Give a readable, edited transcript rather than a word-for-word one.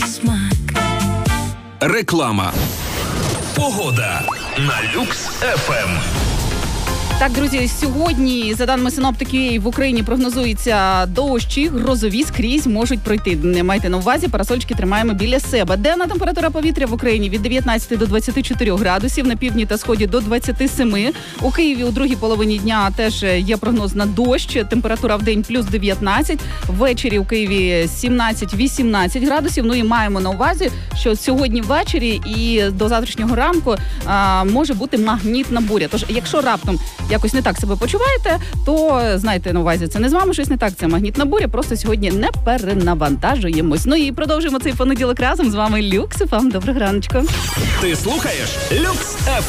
смак. Реклама. Погода на Люкс ФМ. Так, друзі, сьогодні, за даними синоптиків, в Україні прогнозується дощі, грозові скрізь можуть пройти. Не майте на увазі, парасольчики тримаємо біля себе. Денна температура повітря в Україні від 19 до 24 градусів, на півдні та сході до 27. У Києві у другій половині дня теж є прогноз на дощ, температура в день плюс 19, ввечері у Києві 17-18 градусів. Ну і маємо на увазі, що сьогодні ввечері і до завтрашнього ранку може бути магнітна буря. Тож, якщо раптом якось не так себе почуваєте, то знайте на увазі, це не з вами щось не так, це магнітна буря, просто сьогодні не перенавантажуємось. Ну і продовжуємо цей понеділок разом. З вами Люкс ФМ. Доброго раночку. Ти слухаєш Люкс ФМ.